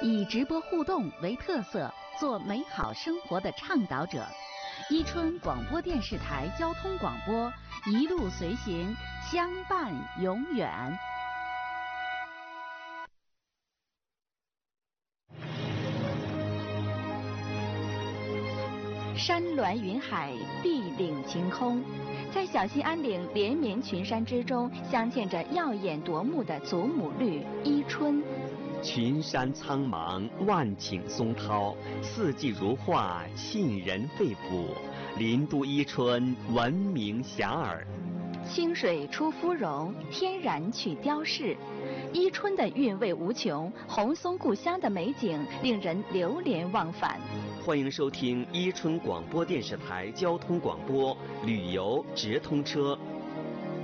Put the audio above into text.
以直播互动为特色，做美好生活的倡导者。伊春广播电视台交通广播，一路随行，相伴永远。山峦云海，碧岭晴空，在小兴安岭连绵群山之中，镶嵌着耀眼夺目的祖母绿伊春。 群山苍茫，万顷松涛，四季如画，沁人肺腑。林都伊春，闻名遐迩。 清水出芙蓉，天然去雕饰。伊春的韵味无穷，红松故乡的美景令人流连忘返。 欢迎收听伊春广播电视台交通广播旅游直通车